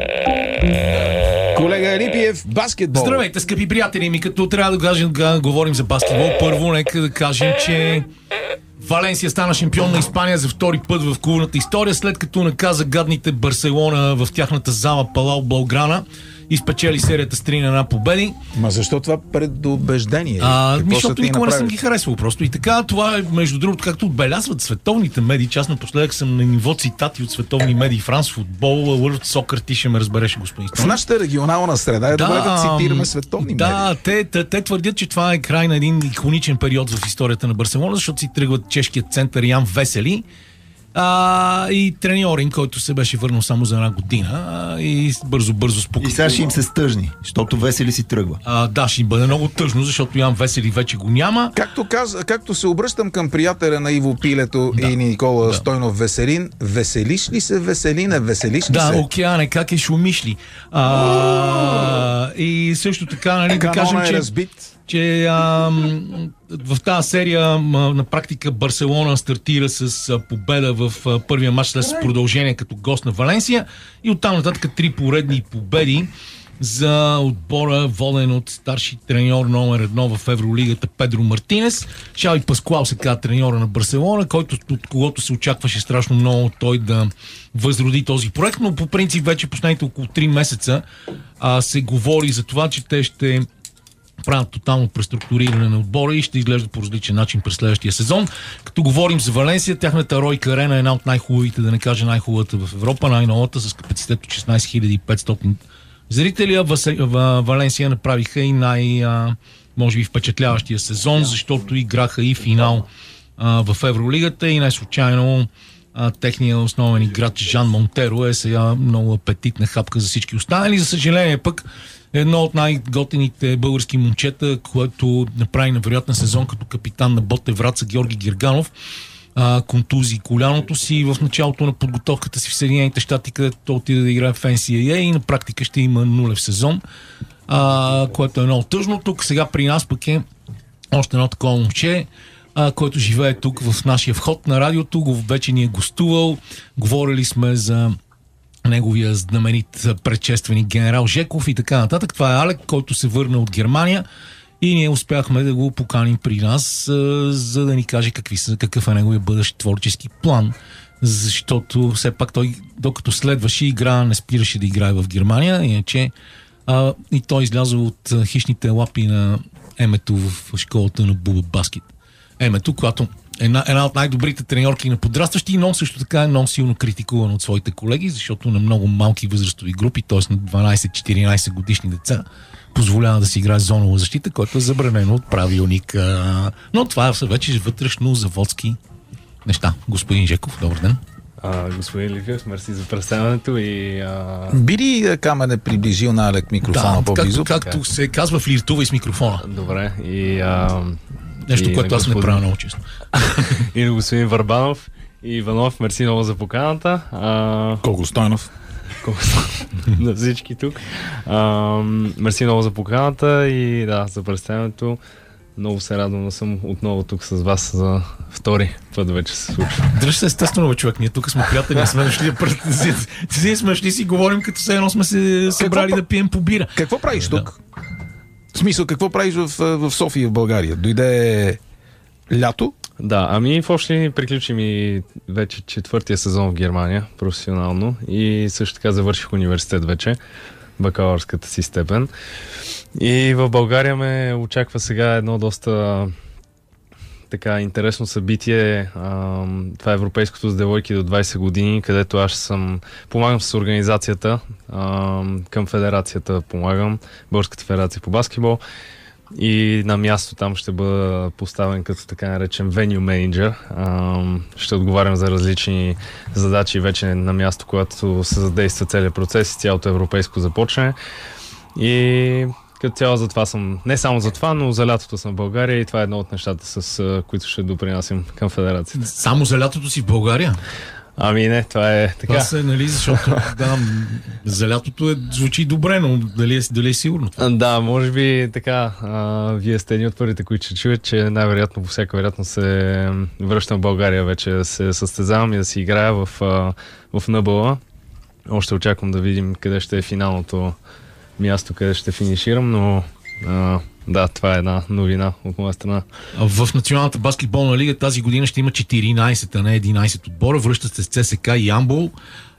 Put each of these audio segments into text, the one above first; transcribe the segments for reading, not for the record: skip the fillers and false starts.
Колега Липиев, баскетбол. Здравейте, скъпи приятели ми, като трябва да говорим за баскетбол, първо нека да кажем, че Валенсия стана шампион на Испания за втори път в клубната история, след като наказа гадните Барселона в тяхната зала Палау Блауграна и спечели серията с 3-1 победи. Ма защо това предубеждение? Защото никога не съм ги харесвал просто. И така, това е, между другото, както отбелязват световните медии. Аз напоследък съм на ниво цитати от световни медии. Франс футбол, World Soccer, ти ще ме разбереш, господин Стойнев. В нашата регионална среда е добре да цитираме световни медии. Те твърдят, че това е край на един иконичен период в историята на Барселона, защото си тръгват чешкият център Ян Весели и треньорин, който се беше върнал само за една година и бързо спука. И сега ще им се стъжни, защото Весели си тръгва. Да, ще им бъде много тъжно, защото Ян Весели вече го няма. Както се обръщам към приятеля на Иво Пилето и Никола Стойнов Веселин, веселиш ли се, Веселина, веселиш ли се? Да, океане, как е шумиш ли? И също така, нали, да кажем, че в тази серия на практика Барселона стартира с победа в първия матч след продължение като гост на Валенсия и оттам нататък 3 поредни победи за отбора, воден от старши треньор номер 1 в Евролигата Педро Мартинес. Шави Паскуал се казва треньора на Барселона, от когото се очакваше страшно много той да възроди този проект, но по принцип вече последните около 3 месеца се говори за това, че те ще правят тотално преструктуриране на отбора и ще изглежда по различен начин през следващия сезон. Като говорим за Валенсия, тяхната Ройка арена е една от най-хубавите, да не кажа най-хубавата в Европа, най-новата, с капацитет от 16 500 зрители. Валенсия направиха и може би впечатляващия сезон, защото играха и финал в Евролигата и най-случайно техният основен играч Жан Монтеро е сега много апетитна хапка за всички останали. За съжаление пък едно от най-готените български момчета, което направи невероятен сезон като капитан на Ботев Враца, Георги Гирганов, контузи коляното си в началото на подготовката си в Съединените щати, където той отиде да играе в NCAA и на практика ще има нулев сезон, което е много тъжно. Тук сега при нас пък е още едно такова момче, който живее тук в нашия вход на радиото, вече ни е гостувал, говорили сме за неговия знаменит предшественик генерал Жеков и така нататък. Това е Алек, който се върна от Германия и ние успяхме да го поканим при нас, за да ни каже какъв е неговия бъдещ творчески план. Защото все пак той, докато следваше игра, не спираше да играе в Германия, иначе и той изляза от хищните лапи на Емето в школата на Буба Баскет. Емето, която една от най-добрите треньорки на подрастващи, но също така е много силно критикуван от своите колеги, защото на много малки възрастови групи, т.е. на 12-14 годишни деца, позволява да си играе зонова защита, което е забранено от правилник. Но това са вече вътрешно заводски неща. Господин Жеков, добър ден. Господин Липиев, мерси за представянето и... Би ли Камене приближил на Алек микрофона по-близо? Както се казва, флиртува и с микрофона. Добре. И нещо, което аз не правя много често. И на господин Върбанов и Иванов, мерси много за поканата. Колко Стойнов. На всички тук. Мерси много за поканата и за представянето. Много се радвам да съм отново тук с вас за втори път вече се случва. Дръж се естествено, човек. Ние тук сме приятели, сме шли си говорим, като все едно сме се събрали да пием по бира. Какво правиш тук? В смисъл, какво правиш в София, в България? Дойде лято? Да, в общи приключи ми вече 4-тия сезон в Германия, професионално, и също така завърших университет вече, бакалавърската си степен. И в България ме очаква сега едно доста интересно събитие. Това е Европейското с девойки до 20 години, където аз помагам с организацията, към федерацията помагам, Българската федерация по баскетбол. И на място там ще бъда поставен като така наречен venue manager. Ще отговарям за различни задачи вече на място, когато се задейства целият процес и цялото европейско започне. И като цяло за това съм, не само за това, но за лятото съм в България и това е едно от нещата, с които ще допринасям към федерацията. Само за лятото си в България? Не, това е така. Това се, защото за лятото звучи добре, но дали е сигурно това? Да, може би така. Вие сте едни от първите, които ще чуят, че най-вероятно, по всяка вероятност се връщам в България вече да се състезавам и да си играя в НБА. още очаквам да видим къде ще е финалното място, къде ще финиширам, но да, това е една новина от моя страна. В Националната баскетболна лига тази година ще има 14, а не 11 отбора. Връщат се с ЦСКА и Ямбол,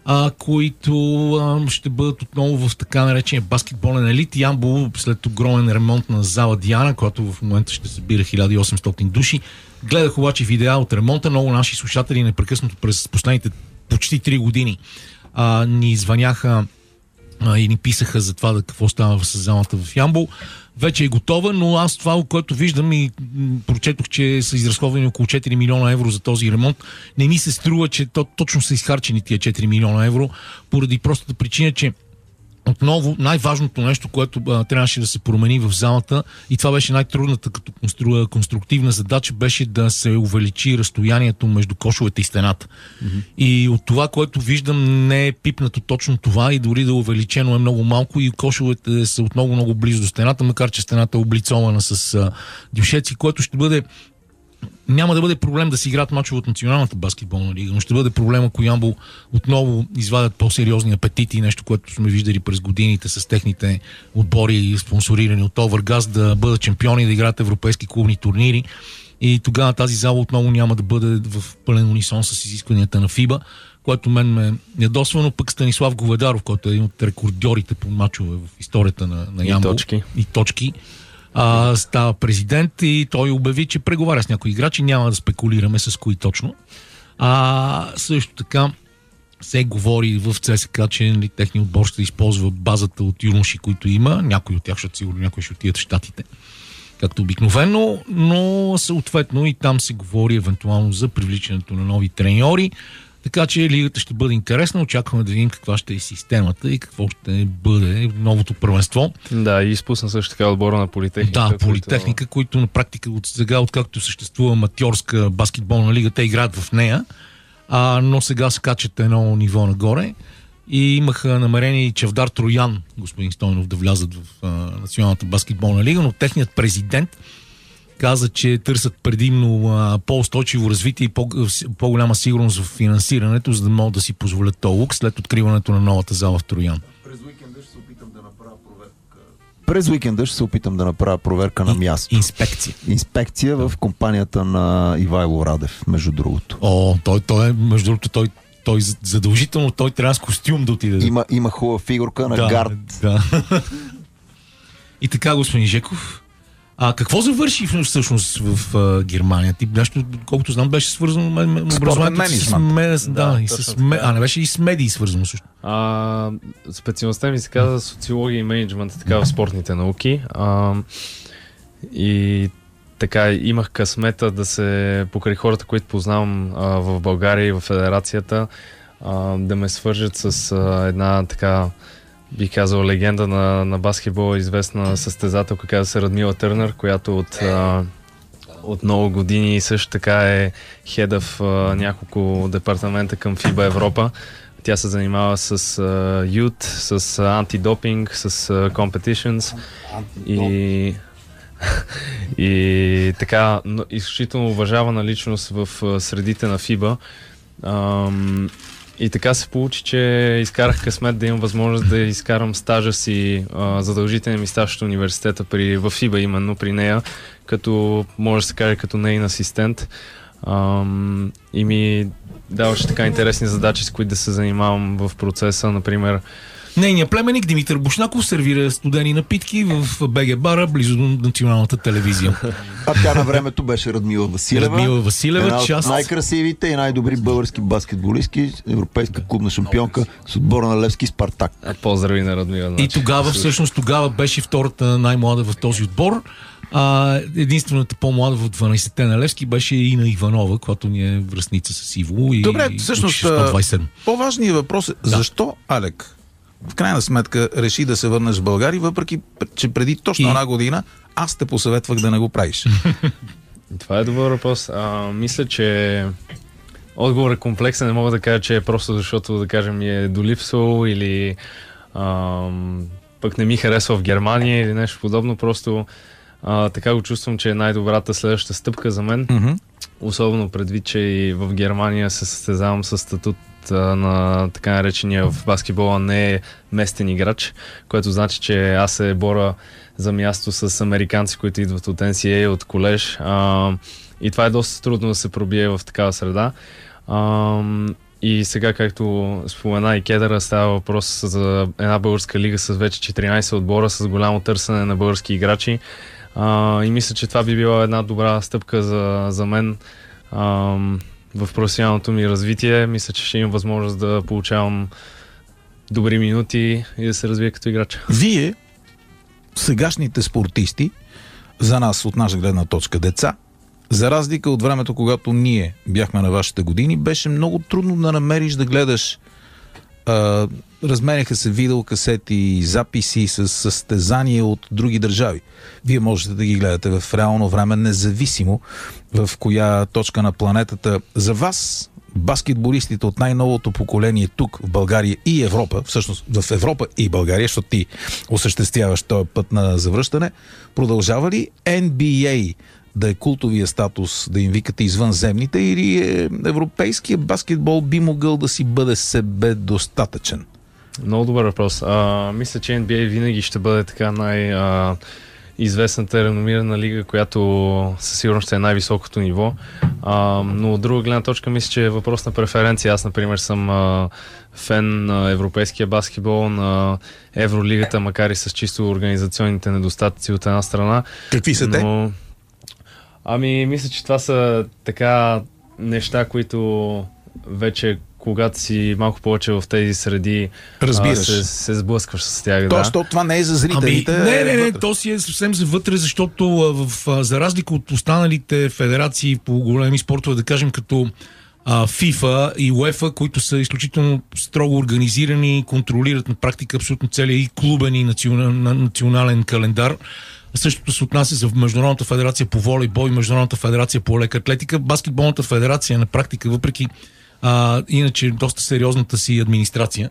които ще бъдат отново в така наречения баскетболен елит. Ямбол след огромен ремонт на зала Диана, която в момента ще събира 1800 души. Гледах обаче видеа от ремонта. Много наши слушатели непрекъснато през последните почти 3 години ни звъняха и ни писаха за това какво става с залата в Ямбол. Вече е готова, но аз това, което виждам и прочетох, че са изразходвани около 4 милиона евро за този ремонт, не ми се струва, че точно са изхарчени тия 4 милиона евро, поради простата причина, че отново най-важното нещо, което трябваше да се промени в залата, и това беше най-трудната като конструктивна задача, беше да се увеличи разстоянието между кошовете и стената. И от това, което виждам, не е пипнато точно това, и дори да е увеличено е много малко, и кошовете са отново много близо до стената, макар че стената е облицована с дюшеци, което ще бъде. Няма да бъде проблем да си играят мачове от Националната баскетболна лига, но ще бъде проблем, ако Ямбол отново извадят по-сериозни апетити, нещо, което сме виждали през годините с техните отбори, спонсорирани от Овъргаз, да бъдат чемпиони, да играят европейски клубни турнири. И тогава тази зала отново няма да бъде в пълен унисон с изискванията на ФИБА, което мен ме ядосва, но пък Станислав Говедаров, който е един от рекордьорите по мачове в историята на Ямбол. И точки. Става президент и той обяви, че преговаря с някои играчи, няма да спекулираме с кои точно. Също така се говори в ЦСКА, че техният отбор ще използва базата от юноши, които има. Някои от тях ще сигурно, някои ще отидат в Щатите, както обикновено, но съответно и там се говори евентуално за привличането на нови треньори. Така че лигата ще бъде интересна. Очакваме да видим каква ще е системата и какво ще бъде новото първенство. Да, и изпусна също така отбора на Политехника. Да, Политехника, които на практика от сега, откакто съществува аматьорска баскетболна лига, те играят в нея, но сега скачат едно ниво нагоре. И имаха намерение и Чавдар Троян, господин Стойнов, да влязат в Националната баскетболна лига, но техният президент каза, че търсят предимно по-устойчиво развитие и по-голяма сигурност в финансирането, за да могат да си позволят този лукс след откриването на новата зала в Троян. През уикенда ще се опитам да направя проверка на място. Инспекция в компанията на Ивайло Радев, между другото. Той е, между другото, той задължително трябва с костюм да отиде. Има хубава фигурка на гард. Да. И така, господин Жеков, какво завърши всъщност в Германия? Ти нещо, колкото знам, беше свързано образованието не беше и с медии свързано също. Специалността ми се казва социология и менеджмент, така в спортните науки. И така имах късмета да се покрай хората, които познавам в България и в федерацията, да ме свържат с една така, бих казал, легенда на баскетбола, известна състезателка, казва се Радмила Търнър, която от много години също така е хеда в няколко департамента към FIBA Европа. Тя се занимава с ют, с антидопинг, с competitions и така изключително уважавана личност в средите на FIBA. И така се получи, че изкарах късмет да имам възможност да изкарам стажа си, задължителен ми стаж от университета в FIBA, именно при нея, като може да се каже като нейн асистент. И ми даваше така интересни задачи, с които да се занимавам в процеса, например. Нейният племенник Димитър Бушнаков сервира студени напитки в БГ бара, близо до националната телевизия. Тя на времето беше Радмила Василева. Една от най-красивите и най-добри български баскетболистки, европейска клубна шампионка с отбора на Левски Спартак. Поздрави на Радмила. Значи. И тогава беше втората най-млада в този отбор. Единствената по-млада в 12-те на Левски беше Ина Иванова, която ни е връстница с Иво. Добре, всъщност по-важният въпрос е защо Алек в крайна сметка реши да се върнеш в България, въпреки че преди точно една година аз те посъветвах да не го правиш. Това е добър въпрос. Мисля, че отговор е комплексен. Не мога да кажа, че е просто защото, да кажем, ми е долипсвал или пък не ми харесва в Германия или нещо подобно. Просто така го чувствам, че е най-добрата следваща стъпка за мен. особено предвид, че и в Германия се състезавам с статут на така наречения в баскетбола не е местен играч, което значи, че аз се боря за място с американци, които идват от NCAA, от колеж. И това е доста трудно да се пробие в такава среда. И сега, както спомена и Кедъра, става въпрос за една българска лига с вече 14 отбора, с голямо търсене на български играчи. И мисля, че това би била една добра стъпка за мен в професионалното ми развитие. Мисля, че ще имам възможност да получавам добри минути и да се развия като играч. Вие, сегашните спортисти, за нас от наша гледна точка деца, за разлика от времето, когато ние бяхме на вашите години, беше много трудно да намериш да гледаш. Разменяха се видеокасети и записи с състезания от други държави. Вие можете да ги гледате в реално време, независимо в коя точка на планетата. За вас, баскетболистите от най-новото поколение тук в България и Европа, всъщност в Европа и България, защото ти осъществяваш този път на завръщане, продължава ли NBA да е култовия статус, да им викате извънземните, или европейския баскетбол би могъл да си бъде себе достатъчен? Много добър въпрос. Мисля, че NBA винаги ще бъде така известната реномирана лига, която със сигурност ще е най-високото ниво. Но от друга гледна точка мисля, че е въпрос на преференция. Аз, например, съм фен на европейския баскетбол, на Евролигата, макар и с чисто организационните недостатъци от една страна. Какви са те? Мисля, че това са така неща, които вече когато си малко повече в тези среди, се сблъскваш с тях. Тоест, това не е за зрителите. Не, то си е съвсем за вътре, защото за разлика от останалите федерации по големи спортове, да кажем като FIFA и UEFA, които са изключително строго организирани и контролират на практика абсолютно целия и клубен и национален календар. Същото се отнася за Международната федерация по волейбол и Международната федерация по лека атлетика. Баскетболната федерация на практика, въпреки иначе доста сериозната си администрация,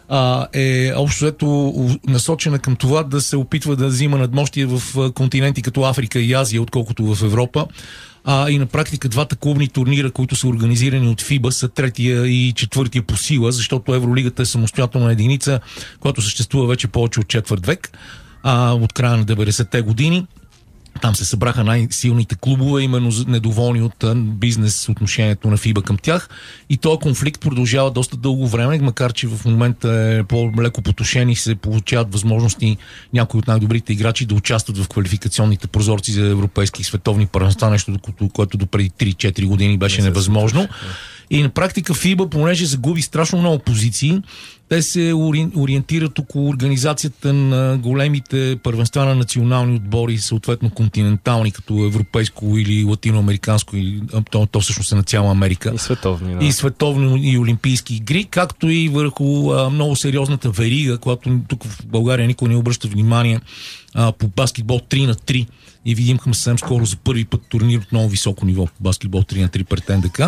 е общо взето насочена към това да се опитва да взима надмощие в континенти като Африка и Азия, отколкото в Европа. И на практика двата клубни турнира, които са организирани от FIBA, са третия и четвъртия по сила, защото Евролигата е самостоятелна единица, която съществува вече повече от четвърт век, от края на 90-те години. Там се събраха най-силните клубове, именно недоволни от бизнес отношението на FIBA към тях. И този конфликт продължава доста дълго време, макар че в момента е по-леко потушен и се получават възможности някои от най-добрите играчи да участват в квалификационните прозорци за европейски и световни първенства, нещо, което допреди 3-4 години беше невъзможно. И на практика FIBA, понеже загуби страшно много позиции, те се ориентират около организацията на големите първенства на национални отбори, съответно континентални, като европейско или латиноамериканско, или то всъщност е на цяла Америка. И световни. Да. И световни и олимпийски игри, както и върху много сериозната верига, която тук в България никой не обръща внимание, по баскетбол 3-3. И видим съвсем скоро за първи път турнир от много високо ниво по баскетбол 3-3 пред НДК.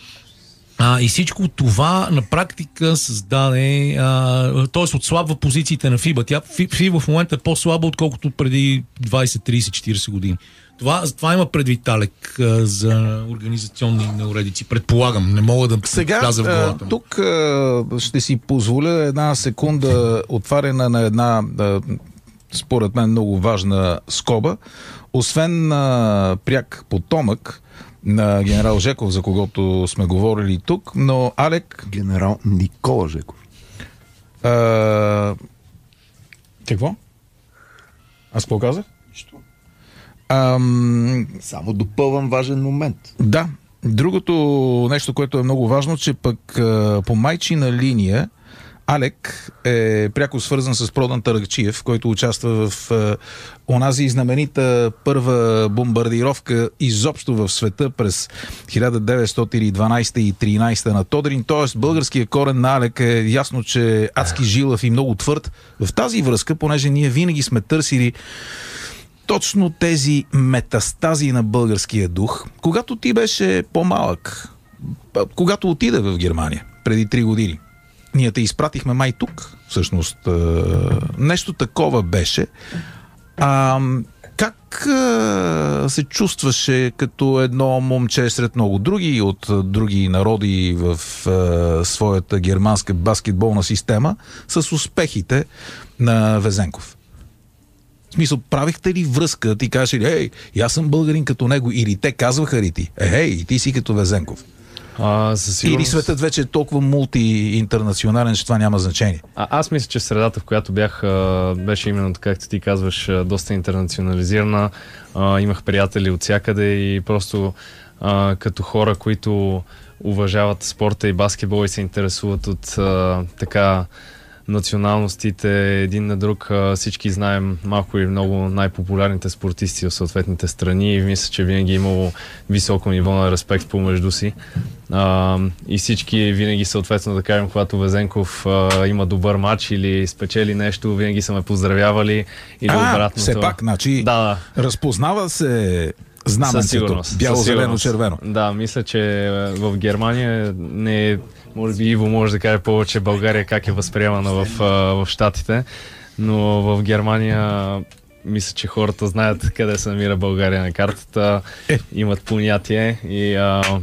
И всичко това на практика създаде, т.е. отслабва позициите на FIBA. FIBA в момента е по-слаба, отколкото преди 20, 30, 40 години. Това има предвид, Алек, за организационни неуредици. Предполагам, не мога да вляза в главата му. Тук ще си позволя една секунда отваряне на една, според мен, много важна скоба. Освен пряк потомък на генерал Жеков, за когото сме говорили тук, но Алек... Генерал Никола Жеков. Какво? Аз какво казах? Нищо. Само допълвам важен момент. Да. Другото нещо, което е много важно, че пък по майчина линия Алек е пряко свързан с Продан Таракчиев, който участва в онази знаменита първа бомбардировка изобщо в света през 1912 и 13 на Тодрин. Тоест, българския корен на Алек е ясно, че е адски жилав и много твърд. В тази връзка, понеже ние винаги сме търсили точно тези метастази на българския дух, когато ти беше по-малък, когато отида в Германия преди 3 години. Ние те изпратихме май тук, всъщност. Нещо такова беше. Как се чувстваше като едно момче сред много други от други народи в своята германска баскетболна система с успехите на Везенков? В смисъл, правихте ли връзка? Ти кажеш ли, аз съм българин като него, или те казваха ли ти, и ти си като Везенков? Или светът вече е толкова мулти-интернационален, че това няма значение? Аз мисля, че средата, в която бях, беше именно, както ти казваш, доста интернационализирана. Имах приятели от всякъде и просто като хора, които уважават спорта и баскетбол и се интересуват от така националностите един на друг. Всички знаем малко или много най-популярните спортисти в съответните страни и мисля, че винаги е имало високо ниво на респект помежду си. И всички винаги съответно, да кажем, когато Везенков има добър матч или спечели нещо, винаги са ме поздравявали или обратното. Все пак, значи, разпознава се знаменцето, бяло, зелено, червено. Да, мисля, че в Германия не е, може би Иво може да каже повече България как е възприемана в Щатите, но в Германия мисля, че хората знаят къде се намира България на картата, имат понятие и...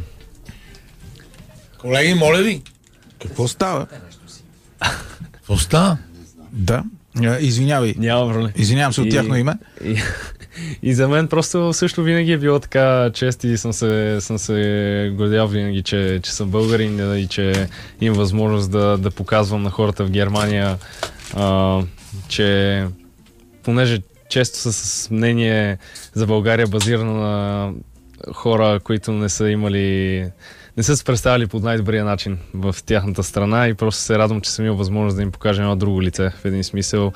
Колеги, моля ви! Какво става? Какво става? Да. Извинявай. Няма проблем. Извинявам се от тяхно име. И за мен просто също винаги е било така чест и съм се гордял винаги, че съм българин и че имам възможност да показвам на хората в Германия, че понеже често са с мнение за България базирано на хора, които не са се представили по най-добрия начин в тяхната страна и просто се радвам, че съм имал възможност да им покажа едно друго лице в един смисъл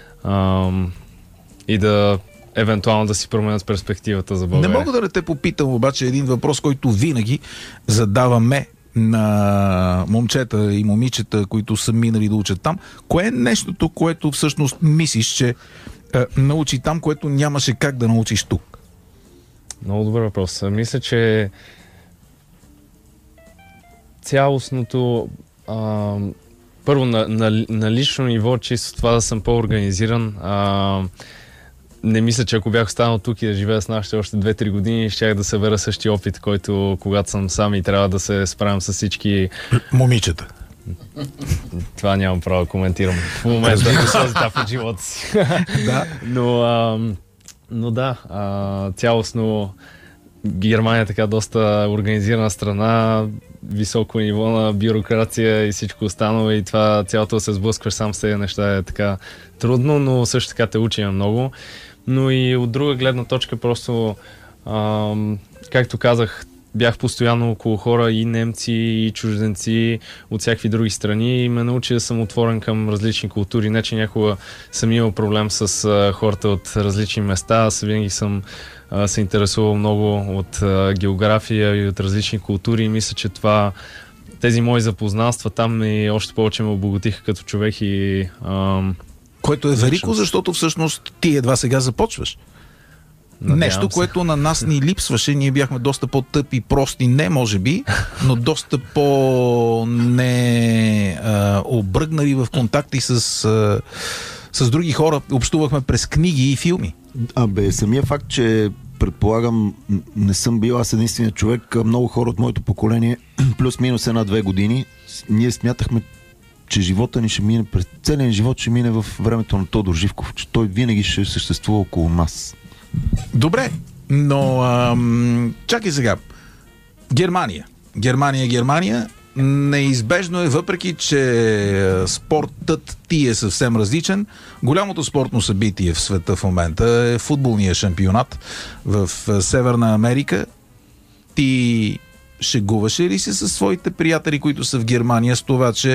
и да евентуално да си променят перспективата за България. Не мога да те попитам обаче един въпрос, който винаги задаваме на момчета и момичета, които са минали да учат там. Кое е нещото, което всъщност мислиш, че научи там, което нямаше как да научиш тук? Много добър въпрос. Мисля, че цялостното първо на лично ниво, чисто това да съм по-организиран. Не мисля, че ако бях останал тук и да живея с нашите още 2-3 години, щях да събера същия опит, който когато съм сам и трябва да се справям с всички... Момичета. Това нямам право да коментирам в момента на този етап от живота си. Да. Но да, цялостно Германия е така доста организирана страна, високо ниво на бюрокрация и всичко останало и това цялото да се сблъскваш сам с тези неща е така трудно, но също така те учи много. Но и от друга гледна точка просто, както казах, бях постоянно около хора и немци, и чужденци от всякакви други страни и ме научи да съм отворен към различни култури. Не, че някога съм имал проблем с хората от различни места, аз винаги съм се интересувал много от география и от различни култури и мисля, че тези мои запознанства там и още повече ме обогатиха като човек и... Което е велико, защото всъщност ти едва сега започваш. Нещо, което на нас ни липсваше. Ние бяхме доста по-тъпи, прости, не може би, но доста обръгнали в контакти с други хора. Общувахме през книги и филми. Самия факт, че предполагам, не съм бил аз единственият човек, много хора от моето поколение, плюс-минус 1-2 години, ние смятахме, че живота ни ще мине, през целия живот ще мине в времето на Тодор Живков, че той винаги ще съществува около нас. Добре, но чакай сега. Германия. Неизбежно е, въпреки че спортът ти е съвсем различен. Голямото спортно събитие в света в момента е футболния шампионат в Северна Америка. Ти шегуваше ли се със своите приятели, които са в Германия, с това, че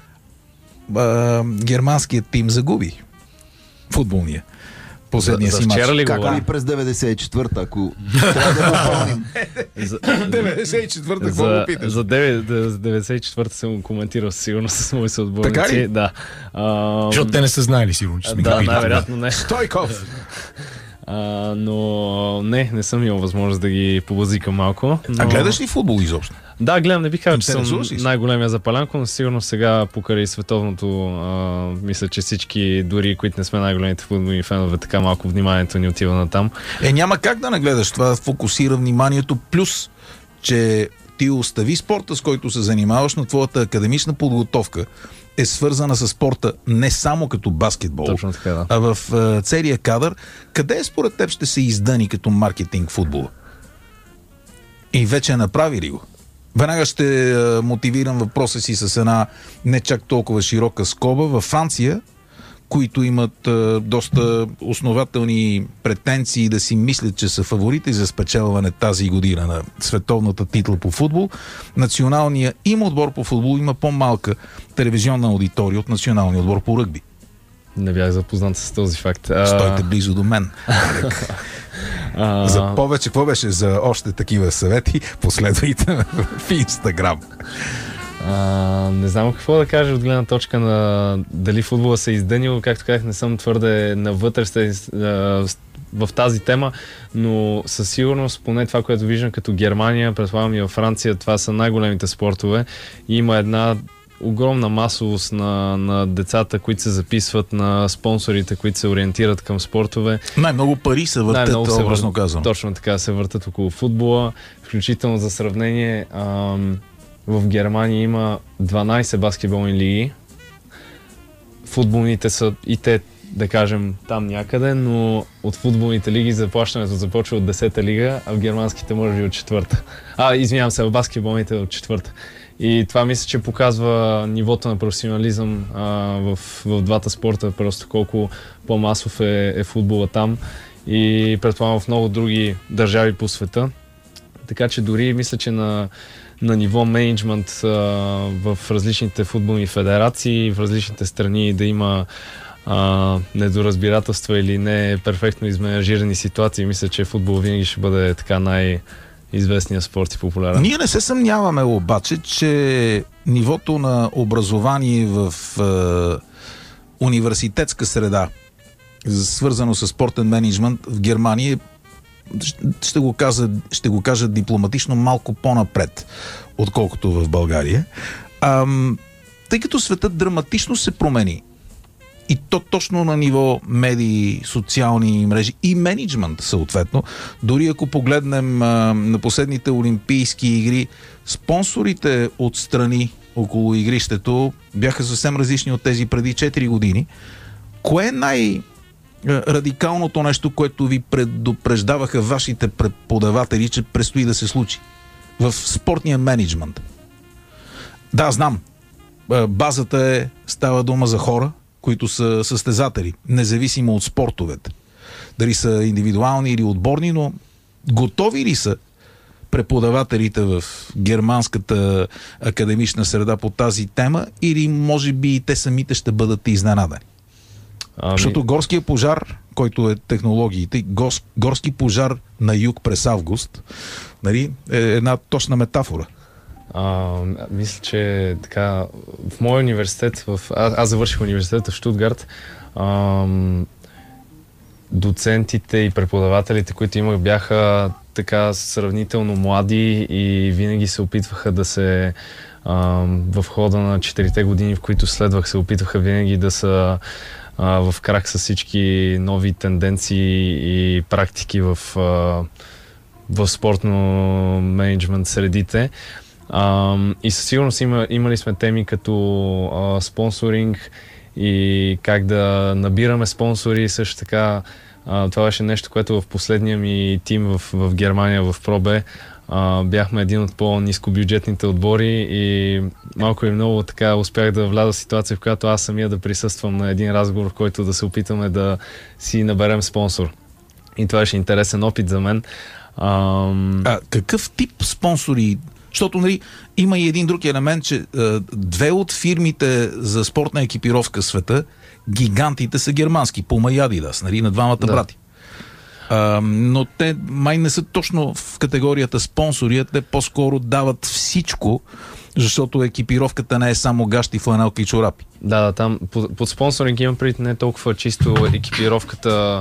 германският тим загуби футболния? Последния си мач. Как ли през 94-та, ако трябва да го помним? 94-та, какво го питаш? За 94-та съм коментирал сигурно с мои съотборници. Така ли? Да. Защото те не са знаели сигурно, че сме да, най-вероятно не. Стойков! Но не съм имал възможност да ги побазикам малко. Но... А гледаш ли футбол изобщо? Да, гледам, не бих казал, че съм най-големия запалянко, но сигурно сега покрай световното, мисля, че всички, дори които не сме най-големите футболни фенове, така малко вниманието ни отива на там. Няма как да не гледаш, това фокусира вниманието, плюс, че ти остави спорта, с който се занимаваш, но твоята академична подготовка е свързана с спорта не само като баскетбол, точно така, да. А в целия кадър. Къде според теб ще се издъни като маркетинг футбола? И вече направи ли го? Веднага ще мотивирам въпроса си с една не чак толкова широка скоба. Във Франция, които имат доста основателни претенции да си мислят, че са фаворити за спечелване тази година на световната титла по футбол, националният им отбор по футбол има по-малка телевизионна аудитория от националния отбор по ръгби. Не бях запознат с този факт. Стойте близо до мен. За повече, какво беше за още такива съвети? Последвайте в Инстаграм. Не знам какво да кажа от гледна точка на дали футбола се издънил. Както казах, не съм твърде навътре в тази тема, но със сигурност, поне това, което виждам като Германия, предполагам и във Франция, това са най-големите спортове. И има една огромна масовост на децата, които се записват, на спонсорите, които се ориентират към спортове. Най-много пари се въртят, образно казвам. Точно така, се въртат около футбола. Включително за сравнение, в Германия има 12 баскетболни лиги. Футболните са и те, да кажем, там някъде, но от футболните лиги заплащането започва от 10-та лига, а в германските може би от 4-та. Извинявам се, в баскетболните от 4-та. И това мисля, че показва нивото на професионализъм в двата спорта, просто колко по-масов е футбола там и предполагам в много други държави по света. Така че дори мисля, че на ниво мениджмънт в различните футболни федерации, в различните страни да има недоразбирателства или не перфектно изменажирани ситуации, мисля, че футбол винаги ще бъде така най-известният спорт и популярен. Ние не се съмняваме обаче, че нивото на образование в университетска среда, свързано с спортен мениджмънт в Германия, ще го кажа дипломатично, малко по-напред, отколкото в България. Тъй като светът драматично се промени, и то точно на ниво медии, социални мрежи и мениджмънт съответно, дори ако погледнем на последните Олимпийски игри, спонсорите от страни около игрището бяха съвсем различни от тези преди 4 години. Кое е най-радикалното нещо, което ви предупреждаваха вашите преподаватели, че предстои да се случи в спортния мениджмънт? Да, знам. Базата става дума за хора, които са състезатели, независимо от спортовете. Дали са индивидуални или отборни, но готови ли са преподавателите в германската академична среда по тази тема, или може би и те самите ще бъдат изненадани? Защото горския пожар, който е технологиите, горски пожар на юг през август, нали, е една точна метафора. Мисля, че така, в моя университет, аз завърших университета в Щутгарт, доцентите и преподавателите, които имах, бяха така сравнително млади и винаги се опитваха да се в хода на 4-те години, в които следвах, се опитваха винаги да са в крак с всички нови тенденции и практики в спортно менеджмент средите. И със сигурност имали сме теми като спонсоринг и как да набираме спонсори. Също така това беше нещо, което в последния ми тим в Германия, в ProB, бяхме един от по-нискобюджетните отбори и малко и много така успях да вляза в ситуация, в която аз самия да присъствам на един разговор, в който да се опитаме да си наберем спонсор. И това беше интересен опит за мен. Какъв тип спонсори? Защото, нали, има и един друг елемент, че две от фирмите за спортна екипировка в света, гигантите са германски, Puma и Adidas, нали, на двамата брати. Но те май не са точно в категорията спонсори, те по-скоро дават всичко, защото екипировката не е само гащи, фланелки и чорапи. Да, там под спонсоринг имам предвид не толкова чисто екипировката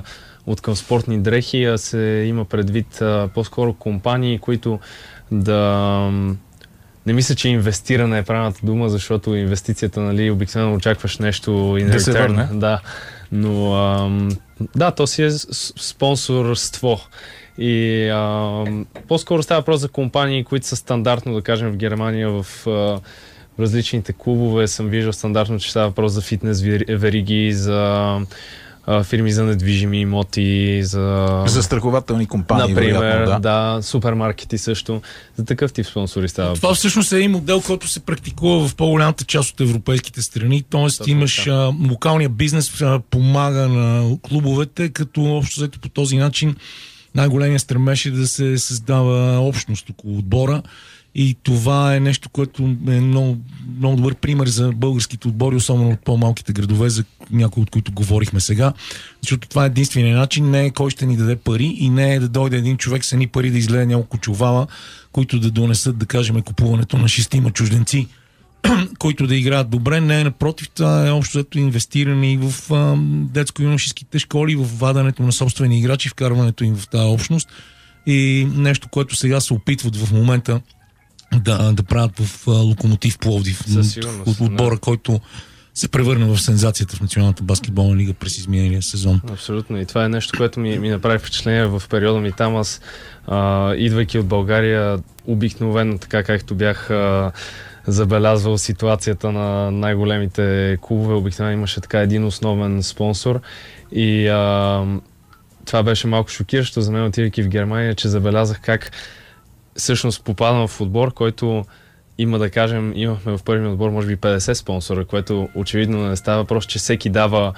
от към спортни дрехи, а се има предвид по-скоро компании, които да... Не мисля, че инвестиране е правилната дума, защото инвестицията, нали, обикновено очакваш нещо in да се върне. Да, но да, то си е спонсорство. И по-скоро става въпрос за компании, които са стандартно, да кажем, в Германия, в различните клубове съм виждал стандартно, че става въпрос за фитнес вериги, за фирми за недвижими имоти, за застрахователни компании, например, вероятно, да, супермаркети също. За такъв тип спонсори става. Това всъщност е един модел, който се практикува в по-голямата част от европейските страни. Тоест имаш локалния бизнес помага на клубовете, като общо взето по този начин най-големия стремеж е да се създава общност около отбора. И това е нещо, което е много, много добър пример за българските отбори, особено от по-малките градове, за някои от които говорихме сега. Защото това е единственият начин, не е кой ще ни даде пари и не е да дойде един човек с едни пари да излезе няколко чувала, които да донесат, да кажем, купуването на 6 чужденци, които да играят добре. Не, напротив, това е общо взето инвестиране и в детско-юношеските школи, в вадането на собствени играчи, вкарването им в тази общност. И нещо, което сега се опитват в момента да правят в Локомотив Пловдив, от отбора, който се превърна в сензацията в Националната баскетболна лига през изминалия сезон. Абсолютно. И това е нещо, което ми направи впечатление в периода ми там. Аз, идвайки от България, обикновено, така както бях забелязвал ситуацията на най-големите клубове, обикновено имаше така един основен спонсор. И това беше малко шокиращо за мен, отивайки в Германия, че забелязах как всъщност попадам в отбор, който има, да кажем, имахме в първия отбор може би 50 спонсора, което очевидно не става въпрос, че всеки дава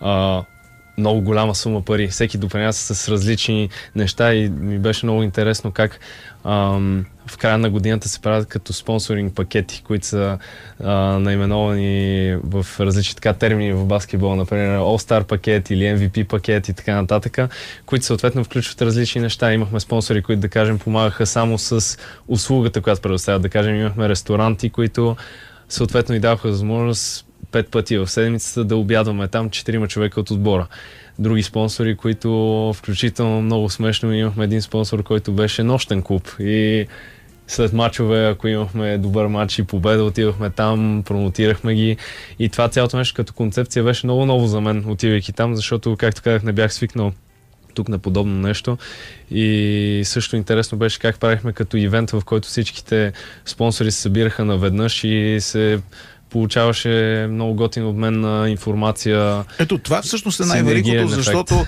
много голяма сума пари. Всеки допринася с различни неща и ми беше много интересно как в края на годината се правят като спонсоринг пакети, които са наименовани в различни така термини в баскетбол, например All-Star пакет или MVP пакет и така нататък, които съответно включват различни неща. Имахме спонсори, които, да кажем, помагаха само с услугата, която предоставят. Да кажем, имахме ресторанти, които съответно и даваха възможност 5 пъти в седмицата да обядваме там 4 човека от отбора. Други спонсори, които включително много смешно, имахме един спонсор, който беше нощен клуб и след мачове, ако имахме добър матч и победа, отивахме там, промотирахме ги и това цялото нещо като концепция беше много ново за мен, отивайки там, защото, както казах, не бях свикнал тук на подобно нещо и също интересно беше как правихме като ивент, в който всичките спонсори се събираха наведнъж и се получаваше много готин обмен на информация. Ето, това всъщност е най-великото, защото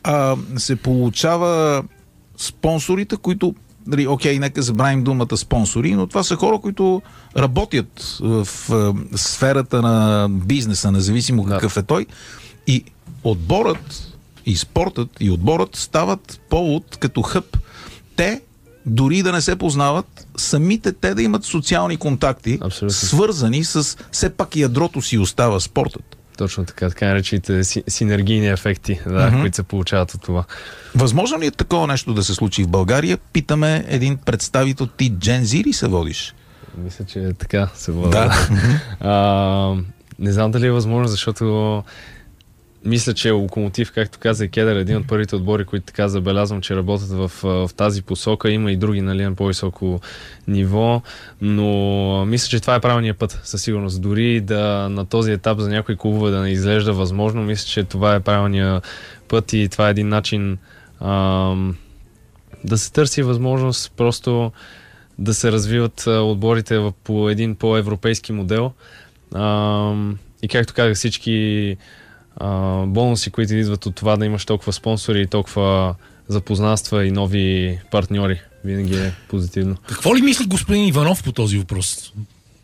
се получава спонсорите, които, окей, нека забравим думата спонсори, но това са хора, които работят в сферата на бизнеса, независимо какъв е той. И отборът, и спортът, и отборът стават повод като хъб. Те дори да не се познават, самите те да имат социални контакти, абсолютно, свързани с все пак ядрото си остава спортът. Точно така, така наречените синергийни ефекти, които се получават от това. Възможно ли е такова нещо да се случи в България? Питаме един представител. Ти Gen Z ли се водиш? Мисля, че така се вода. Да. Не знам дали е възможно, защото мисля, че Локомотив, както каза и Кедър, един от първите отбори, които така забелязвам, че работят в тази посока. Има и други, нали, на по-високо ниво, но мисля, че това е правилният път, със сигурност. Дори да на този етап за някои клубове да не изглежда възможно, мисля, че това е правилният път и това е един начин да се търси възможност просто да се развиват отборите по един по-европейски модел. И както казах, всички бонуси, които идват от това да имаш толкова спонсори и толкова запознанства и нови партньори, винаги е позитивно. Какво ли мисли господин Иванов по този въпрос?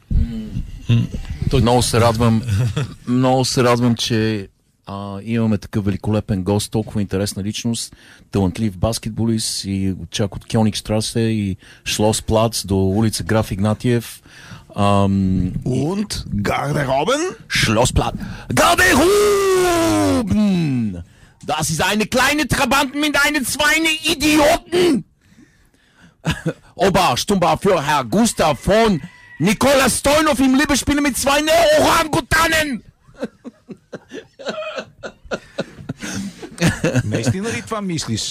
Много се радвам, че имаме такъв великолепен гост, толкова интересна личност, талантлив баскетболист и чак от Кьонигштрасе и Шлосплац до улица Граф Игнатиев. Und Garderoben? Schlossplatz. Garderoben! Das ist eine kleine Trabant mit einem Zweine Idioten! Oberstumba für Herr Gustav von Nikola Stojanov im Liebespiel mit zwei Orangutanen! Наистина ли това мислиш?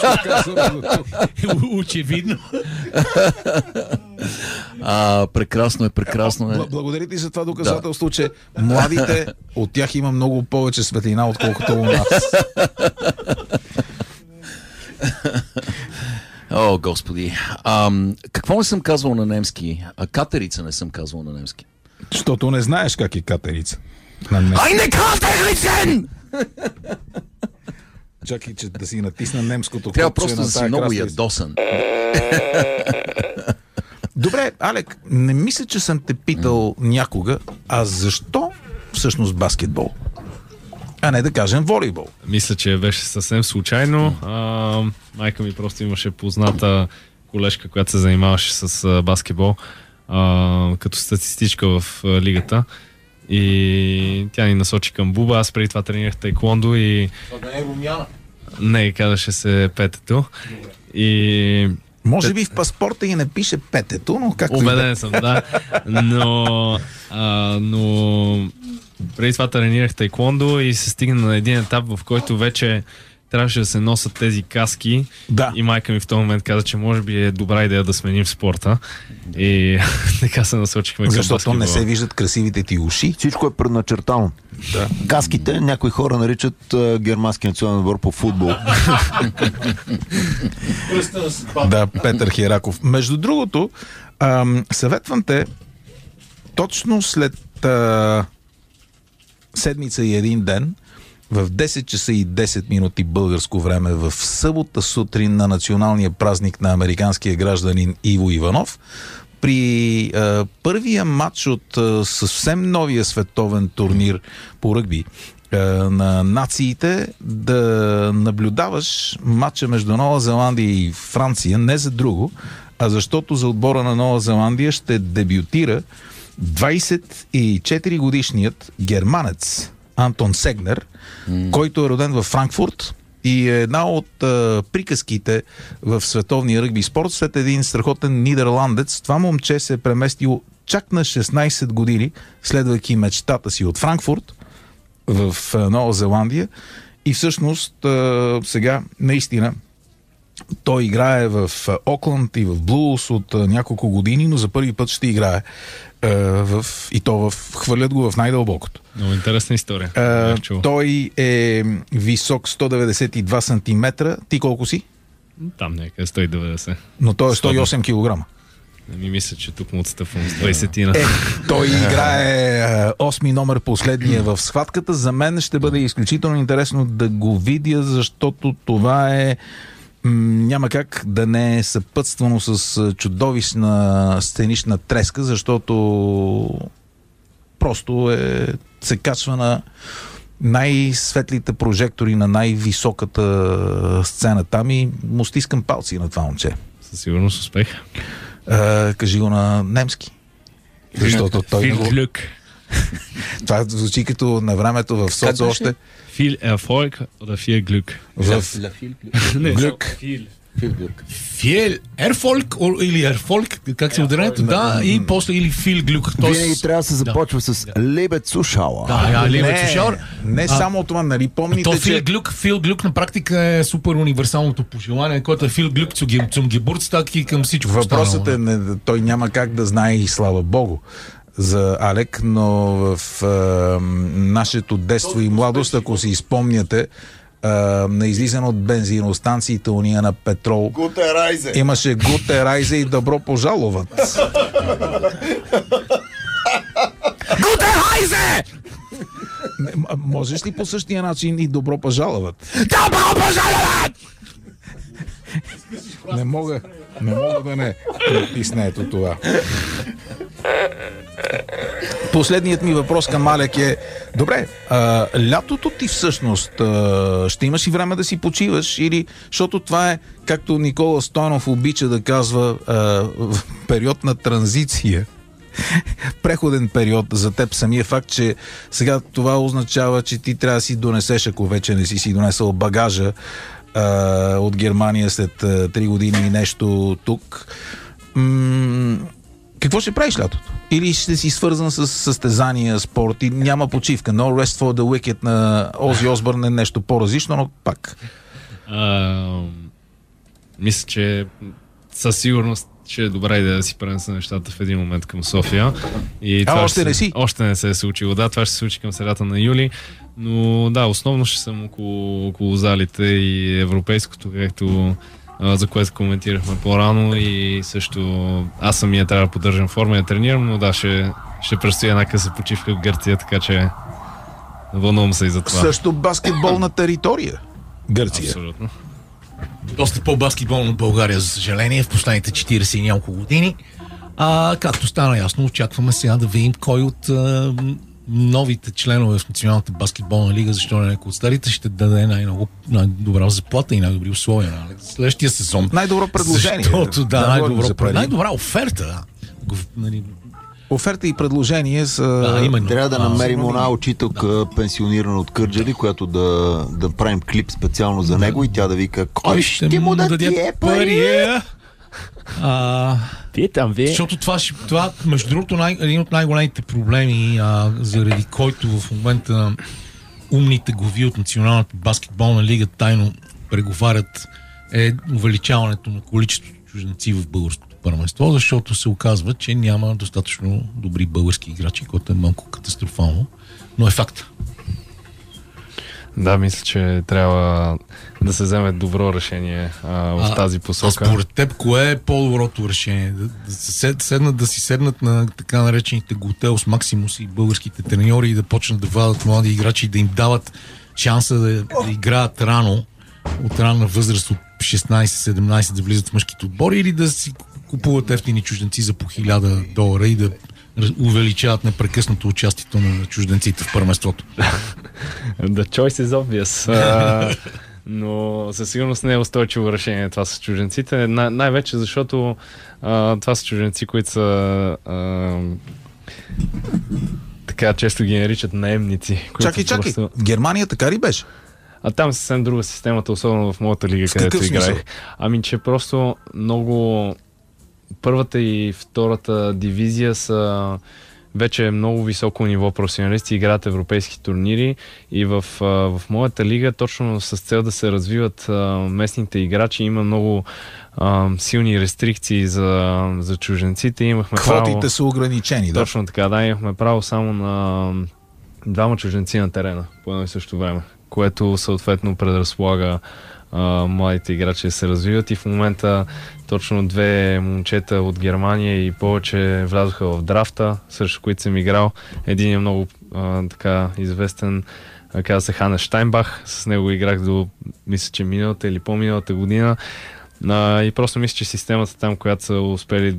Очевидно. Прекрасно е. Благодаря ти за това доказателство, че младите, от тях има много повече светлина, отколкото у нас. О, Господи. Какво не съм казвал на немски? Катерица не съм казвал на немски. Защото не знаеш как е катерица. Айне катерицен! Чакай, че да си натисна немското. Трябва просто да си много ядосан. Добре, Алек, не мисля, че съм те питал някога, а защо всъщност баскетбол? А не да кажем волейбол. Мисля, че беше съвсем случайно. Майка ми просто имаше позната колежка, която се занимаваше с баскетбол като статистичка в лигата. И тя ни насочи към буба. Аз преди това тренирах таеквондо и... Това да не е Румяна? Не, казваше се Петето. И... Може би в паспорта и не пише Петето, но както... Убеден съм, да. Но преди това тренирах таеквондо и се стигна на един етап, в който вече трябваше да се носят тези каски. Да. И майка ми в този момент каза, че може би е добра идея да сменим спорта. И така се насочихме към баскетбола. Защото не се виждат красивите ти уши. Всичко е предначертано. Да. Каските някои хора наричат германски национален отбор по футбол. Да, Петър Хераков. Между другото, съветвам те точно след седмица и един ден в 10 часа и 10 минути българско време в събота сутрин на националния празник на американския гражданин Иво Иванов при първия матч от съвсем новия световен турнир по ръгби на нациите да наблюдаваш матча между Нова Зеландия и Франция не за друго, а защото за отбора на Нова Зеландия ще дебютира 24 годишният германец Антон Сегнер, който е роден във Франкфурт и е една от приказките в световния ръгби спорт. След един страхотен нидерландец, това момче се е преместил чак на 16 години, следвайки мечтата си от Франкфурт в Нова Зеландия. И всъщност сега наистина той играе в Окланд и в Блуз от няколко години, но за първи път ще играе хвърлят го в най-дълбокото. Много интересна история. Той е висок 192 см. Ти колко си? Там някъде 190. Но той е 108 кг. Мисля, че тук му отстъпвам с 20-тина. Той играе 8 номер последния в схватката. За мен ще бъде изключително интересно да го видя, защото това е няма как да не е съпътствано с чудовищна сценична треска, защото просто се качва на най-светлите прожектори на най-високата сцена там и му стискам палци на това момче. Със сигурност успех. Кажи го на немски. Защото той Glück. Това звучи като на времето в соц още. Viel Erfolg oder viel Glück? Glück. Viel Erfolg или Erfolg, как се ударението? Да, и после или viel Glück. Винаги трябва да се започва с Liebe Zuschauer. Да, Liebe Zuschauer. Не само това, нали помните, че... Viel Glück на практика е супер универсалното пожелание, което е Viel Glück zum Geburtstag и към всичко. Въпросът е, той няма как да знае и слава Богу за Алек, но в нашето детство и младост, ако си изпомняте, на излизане от бензиностанциите уния на петрол имаше Гуте Райзе и добро пожаловат. Гуте Райзе! Можеш ли по същия начин и добро пожаловат? Добро пожаловат! Не мога да не натисна ето това. Последният ми въпрос към Алек е: добре, лятото ти всъщност ще имаш и време да си почиваш или, защото това е, както Никола Стойнов обича да казва, период на транзиция, преходен период за теб. Самия факт, че сега това означава, че ти трябва да си донесеш, ако вече не си донесъл багажа от Германия след 3 години и нещо тук. Какво ще правиш лятото? Или ще си свързан с състезания, спорт и няма почивка. No rest for the wicked на Ози Осбърн е нещо по-различно, но пак. Мисля, че със сигурност ще е добра идея да си пренеса нещата в един момент към София. И още не си? Още не се е случило. Да, това ще се случи към средата на юли. Но да, основно ще съм около залите и европейското, както за което коментирахме по-рано, и също аз самия трябва да поддържам форма и да тренирам, но да, ще предстои една къса почивка в Гърция, така че вълнувам се и за това. Също баскетболна територия Гърция. Абсолютно. Доста по-баскетболно от България, за съжаление, в последните 40 и няколко години. Както стана ясно, очакваме сега да видим кой от новите членове в Националната баскетболна лига, защо не някой от старите, ще даде най-добра заплата и най-добри условия на следващия сезон. Най-добро предложение. Защото, най-добра оферта. Оферта и предложение са... именно. Трябва да намерим една учителка, пенсионирана от Кърджали, която да правим клип специално за него и тя да вика: кой ще му даде пари? Питам ви. Защото това между другото, един от най-големите проблеми, заради който в момента умните глави от Националната баскетболна лига тайно преговарят, е увеличаването на количеството чужденци в българското първенство, защото се оказва, че няма достатъчно добри български играчи, което е малко катастрофално, но е факт. Да, мисля, че трябва да се вземе добро решение в тази посока. Според теб, кое е по-доброто решение? Да си седнат на така наречените Готелс Максимус и българските треньори и да почнат да вадат млади играчи и да им дават шанса да играят рано, от ранна възраст от 16-17 да влизат в мъжките отбори, или да си купуват ефтини чужденци за по $1000 и да увеличават непрекъснато участието на чужденците в първенството? The choice is obvious. Но със сигурност не е устойчиво решение това с чужденците. Най-вече защото това са чужденци, които са така често ги наричат наемници. Чакай. Германия така ли беше? Там е съвсем друга системата, особено в моята лига, където играех. Че просто много... Първата и втората дивизия са вече много високо ниво професионалисти, играят европейски турнири, и в моята лига, точно с цел да се развиват местните играчи, има много силни рестрикции за чужденците. Имахме квотите са ограничени. Точно така, да, имахме право само на 2 чужденци на терена по едно и също време, което съответно предразполага младите играчи да се развиват, и в момента точно 2 момчета от Германия и повече влязоха в драфта, срещу които съм играл. Един е много така известен, казва се Ханес Штайнбах, с него играх до, мисля, че миналата или по-миналата година, и просто мисля, че системата там, която са успели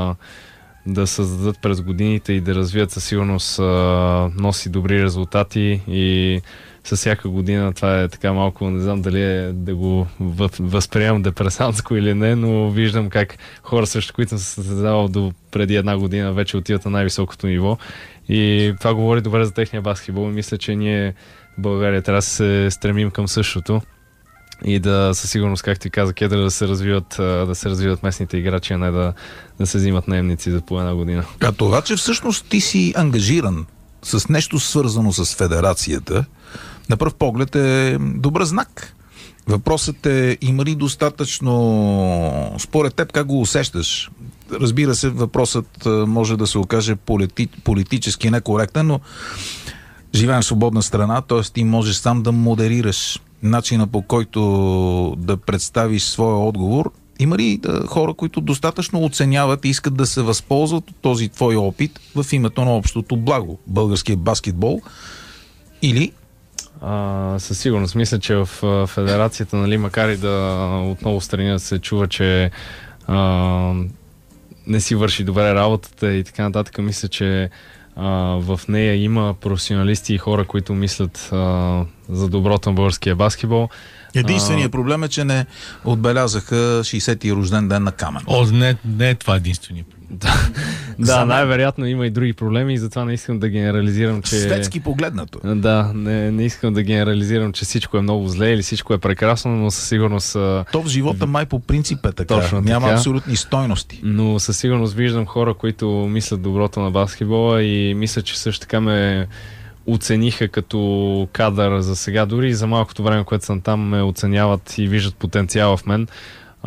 да създадат през годините и да развият, със сигурност носи добри резултати, и със всяка година това е така малко, не знам дали да го възприемам депресантско или не, но виждам как хора, срещу които съм се състезавал до преди 1 година, вече отиват на най-високото ниво, и това говори добре за техния баскетбол, и мисля, че ние в България трябва да се стремим към същото и да със сигурност, както и каза Кедър, да се развиват местните играчи, а не да се взимат наемници за по 1 година. А това, че всъщност ти си ангажиран с нещо свързано с федерацията, на пръв поглед е добър знак. Въпросът е, има ли достатъчно, според теб, как го усещаш? Разбира се, въпросът може да се окаже политически некоректен, но живеем в свободна страна, т.е. ти можеш сам да модерираш начина, по който да представиш своя отговор. Има ли хора, които достатъчно оценяват и искат да се възползват от този твой опит в името на общото благо, българския баскетбол? Или? Със сигурност. Мисля, че в федерацията, макар и да отново страни да се чува, че не си върши добре работата и така нататък, мисля, че в нея има професионалисти и хора, които мислят за доброто на българския баскетбол. Единственият проблем е, че не отбелязаха 60-ти рожден ден на Камен. Не е това единственият проблем. Да, най-вероятно има и други проблеми и затова не искам да генерализирам, че... Светски погледнато. Да, не искам да генерализирам, че всичко е много зле или всичко е прекрасно, но със сигурност... То в живота май по принцип е така. Точно няма така. Абсолютни стойности. Но със сигурност виждам хора, които мислят доброто на баскетбола и мисля, че също така ме оцениха като кадър за сега. Дори и за малкото време, което съм там, ме оценяват и виждат потенциал в мен.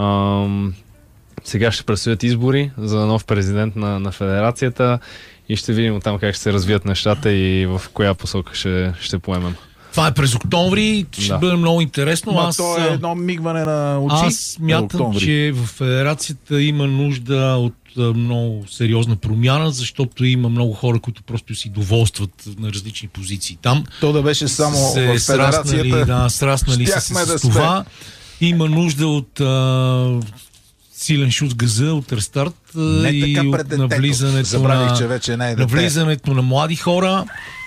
Сега ще предстоят избори за нов президент на федерацията и ще видим там как ще се развият нещата и в коя посока ще поемем. Това е през октомври, ще бъде много интересно. То е едно мигване на очи. Аз смятам, че в федерацията има нужда от много сериозна промяна, защото има много хора, които просто си доволстват на различни позиции там. То да беше само в федерацията. Сраснали се с това. Има нужда от силен шут с газа, от рестарт и от навлизането на млади хора.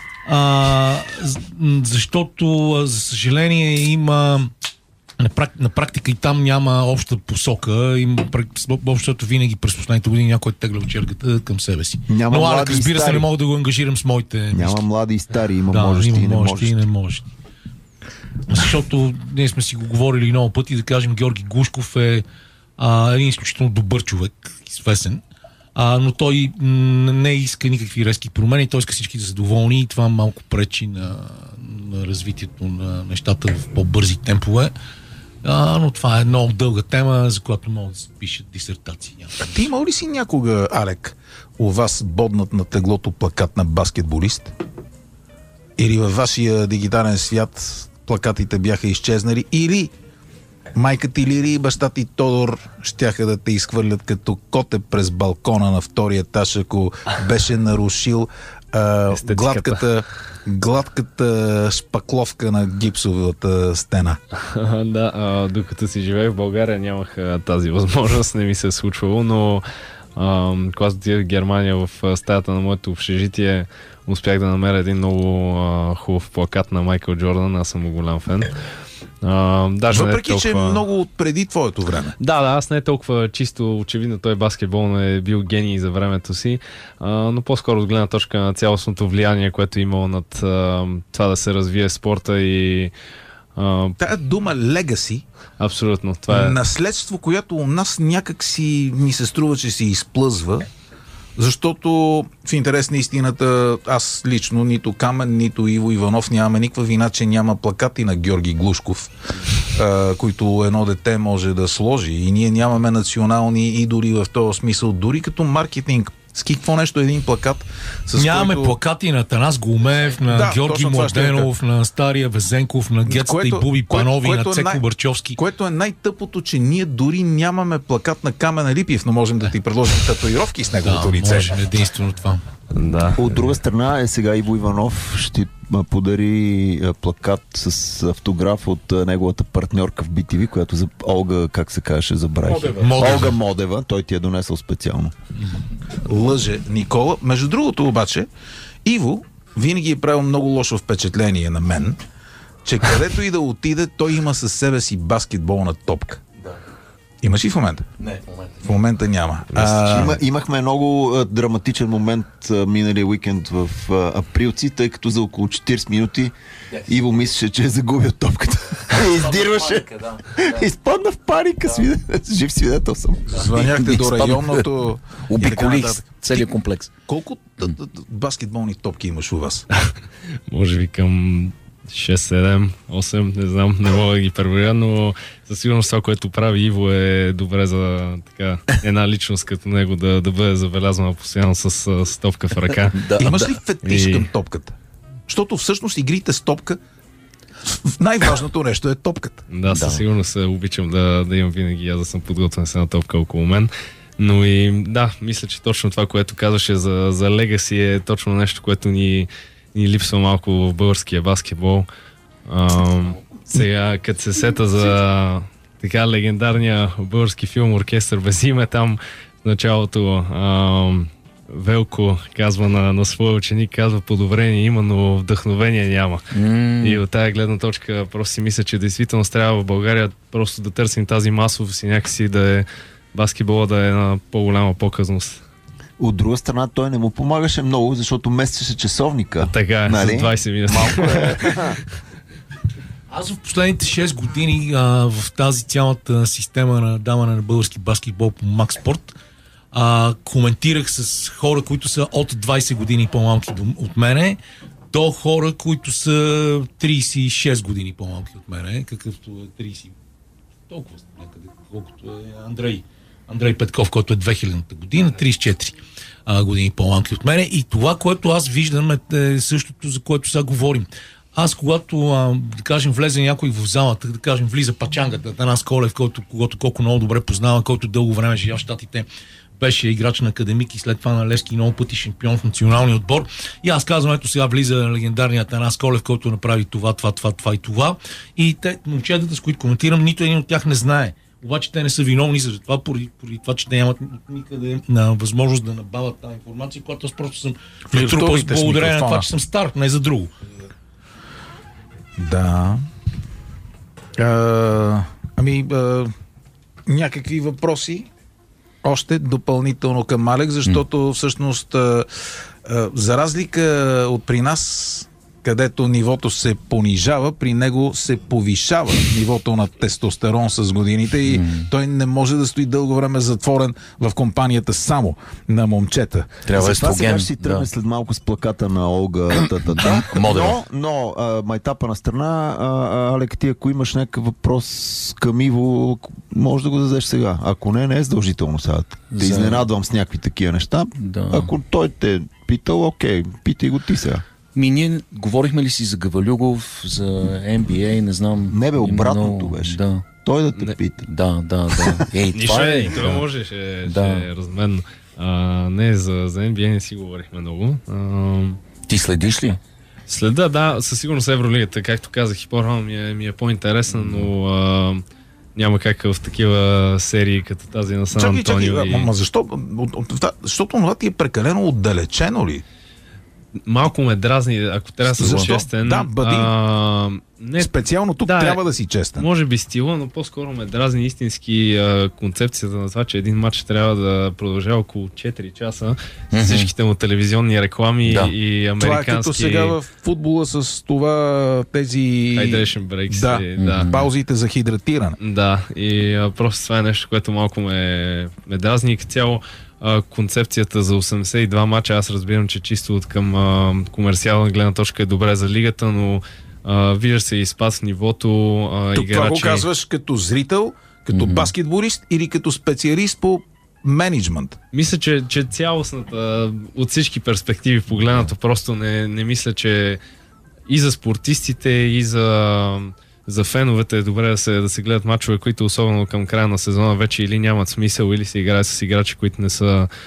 Защото, за съжаление, има на практика и там няма обща посока. Общото винаги през последните години някой тегля чергата към себе си. Няма. Но Алек, разбира се, не мога да го ангажирам с моите мисли. Няма млади и стари, има можещи и неможещи. Защото ние сме си го говорили много пъти, да кажем, Георги Глушков е един изключително добър човек, известен. Но той не иска никакви резки промени, той иска всички да са доволни и това малко пречи на развитието на нещата в по-бързи темпове. Но това е много дълга тема, за която могат да се пишат дисертации. Ти имал ли си някога, Алек, у вас боднат на теглото плакат на баскетболист? Или във вашия дигитален свят плакатите бяха изчезнали? Или майка ти Лири и баща ти Тодор щяха да те изхвърлят като коте през балкона на втория етаж, ако беше нарушил гладката шпакловка на гипсовата стена? Да, докато си живеех в България нямах тази възможност, не ми се е случвало, но когато отидох в Германия в стаята на моето общежитие, успях да намеря един много хубав плакат на Майкъл Джордан, аз съм голям фен. Въпреки, че е много преди твоето време. Да, аз не е толкова чисто, очевидно той баскетбол е бил гений за времето си, но по-скоро от гледна точка на цялостното влияние, което е имало над това да се развие спорта и... Тая дума legacy, абсолютно, това е наследство, което у нас някак си ми се струва, че се изплъзва, защото в интерес на истината аз лично, нито Камен, нито Иво Иванов нямаме никаква вина, че няма плакати на Георги Глушков, които едно дете може да сложи, и ние нямаме национални идоли в този смисъл, дори като маркетинг. С какво нещо един плакат, с нямаме който... плакати на Танас Голумев, на Георги Младенов, на Стария Везенков, на Гецата и Буби Панови, на Цеко Бърчовски. Което е най-тъпото, че ние дори нямаме плакат на Камен Липиев, но можем да ти предложим татуировки с неговото лице. Можем, единствено това. Да. От друга страна е сега Иво Иванов ще подари плакат с автограф от неговата партньорка в BTV, която за Олга, как се казваше, забравих. Олга Модева, той ти е донесъл специално. Лъже Никола. Между другото обаче, Иво винаги е правил много лошо впечатление на мен, че където и да отиде, той има със себе си баскетболна топка. Имаш ли в момента? Не, в момента няма. Имахме много драматичен момент миналия уикенд в Априлци, тъй като за около 40 минути Иво мислеше, че е загубил топката. И издирваше. Изпадна в паника. Жив свидетел съм. Звъняхте до районното... Обиколих целият комплекс. Колко баскетболни топки имаш у вас? Може би към 6, 7, 8, не знам, не мога да ги преброя, но със сигурност това, което прави Иво, е добре за така, една личност като него да бъде забелязвана постоянно с топка в ръка. Имаш ли фетиш към топката? Защото всъщност игрите с топка, най-важното нещо е топката. Да, със сигурност обичам да имам винаги аз да съм подготвен с една топка около мен. Но и да, мисля, че точно това, което казваше за Legacy е точно нещо, което ни липсва малко в българския баскетбол. Сега, като се сета за така легендарния български филм "Оркестър без име", там в началото Велко казва на своя ученик, казва подобрение има, но вдъхновение няма. И от тая гледна точка просто си мисля, че действително трябва в България просто да търсим тази масовост и някакси да е баскетбола да е на по-голяма показност. От друга страна, той не му помагаше много, защото местеше часовника. Така е, нали? За 20 минути. Малко е. Аз в последните 6 години в тази цялата система на даване на български баскетбол по Макспорт коментирах с хора, които са от 20 години по-малки от мене, до хора, които са 36 години по-малки от мене, какъвто е 30. Толкова някъде, колкото е Андрей Петков, който е 2000-та година, 34 години по-малки от мене. И това, което аз виждам е същото, за което сега говорим. Аз, когато, да кажем, влезе някой в залата, да кажем, влиза Пачангата, Атанас Колев, когото колко много добре познава, който дълго време живя в Щатите, беше играч на Академик и след това на Левски, много пъти шампион в националния отбор. И аз казвам, ето сега влиза легендарният Атанас Колев, който направи това и това. И те, момчетата, с които коментирам, нито един от тях не знае. Обаче те не са виновни за това, поради това, че те нямат никъде на възможност да набавят тази информация, когато аз просто съм натрупал с благодарение на това, че съм стар, не за друго. Да. Някакви въпроси още допълнително към Алек, защото всъщност за разлика от при нас, където нивото се понижава, при него се повишава нивото на тестостерон с годините и той не може да стои дълго време затворен в компанията само на момчета. Трябва естроген. Сега ще си тръгне след малко с плаката на Олга. Но майтапа на страна, Алек, ти ако имаш някакъв въпрос към Иво, може да го дадеш сега. Ако не е задължително сега. Да изненадвам с някакви такива неща. Да. Ако той те питал, окей, питай го ти сега. Ние говорихме ли си за Гавалюгов, за NBA, не знам. Не бе, обратното беше. Да. Той да те пита. Да. Това е. Това можеше разменно. Не, за NBA не си говорихме много. Ти следиш ли? Следа, да, със сигурност Евролигата, както казах и по-рано, ми е по-интересна, но няма как в такива серии като тази на Сан Антонио. Защо? Защото това ти е прекалено отдалечено ли? Малко ме дразни, ако трябва да съм честен. Да, бъди. Специално тук трябва да си честен. Може би стила, но по-скоро ме дразни истински концепцията на това, че един матч трябва да продължава около 4 часа с всичките му телевизионни реклами и американски. Това е като сега в футбола с това тези hydration breaks. Паузите за хидратиране. Да, и просто това е нещо, което малко ме дразни и като цяло концепцията за 82 мача, аз разбирам, че чисто от към комерциална гледна точка е добре за лигата, но вижда се и спад в нивото. Тук това го казваш като зрител, като баскетболист или като специалист по менеджмент? Мисля, че цялостната от всички перспективи погледнато просто не мисля, че и за спортистите, и за феновете е добре да се гледат мачове, които особено към края на сезона вече или нямат смисъл, или се играят с играчи, които не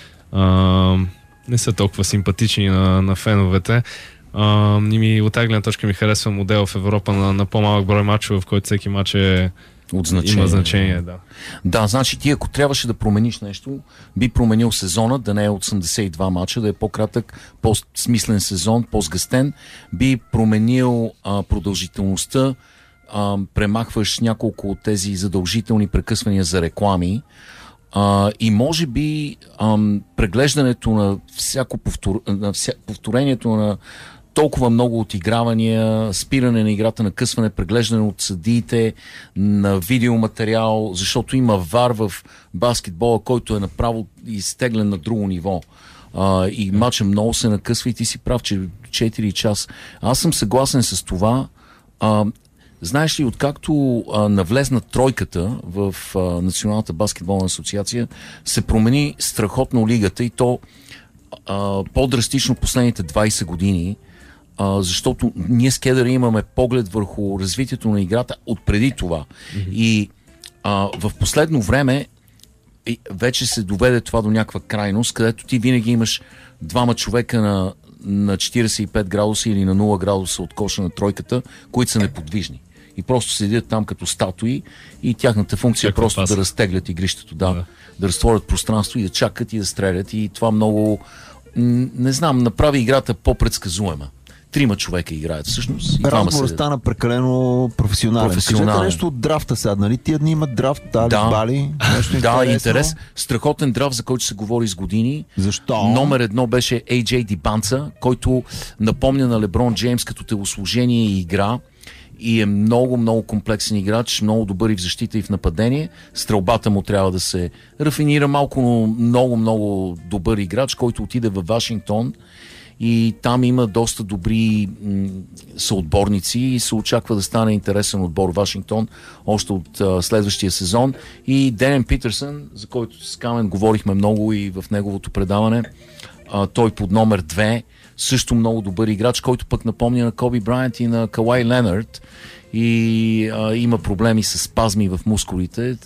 са толкова симпатични на феновете. От тази гледна точка ми харесва модел в Европа на по-малък брой мачове, в който всеки мач има значение. Да, значи ти ако трябваше да промениш нещо, би променил сезона, да не е 82 мача, да е по-кратък, по-смислен сезон, по-сгъстен, би променил продължителността, премахваш няколко от тези задължителни прекъсвания за реклами и може би преглеждането на повторението на толкова много отигравания, спиране на играта, накъсване, преглеждане от съдиите на видеоматериал, защото има вар в баскетбола, който е направо изтеглен на друго ниво. И матчът много се накъсва и ти си прав, че 4 часа. Аз съм съгласен с това. Знаеш ли, откакто навлезна тройката в Националната баскетболна асоциация, се промени страхотно лигата и то по-драстично последните 20 години, защото ние с Кедъра имаме поглед върху развитието на играта от преди това. И в последно време вече се доведе това до някаква крайност, където ти винаги имаш двама човека на 45 градуса или на 0 градуса от коша на тройката, които са неподвижни. и просто седят там като статуи и тяхната функция е просто да разтеглят игрището, да разтворят пространство и да чакат и да стрелят и това много, не знам, направи играта по-предсказуема. 3 човека играят всъщност. Разговорът стана прекалено професионален. Кажете нещо от драфта сега, нали? Тия дни имат драфт, Бали, нещо интерес. Страхотен драфт, за който се говори с години. Защо? Номер 1 беше AJ Дибанца, който напомня на Леброн Джеймс като телосложение и игра. И е много, много комплексен играч, много добър и в защита и в нападение. Стрелбата му трябва да се рафинира малко, но много, много добър играч, който отиде във Вашингтон. И там има доста добри съотборници и се очаква да стане интересен отбор Вашингтон още от следващия сезон. И Денен Питърсън, за който с Камен говорихме много и в неговото предаване, той под номер 2, също много добър играч, който пък напомня на Коби Брайант и на Кауай Ленард и има проблеми с спазми в мускулите.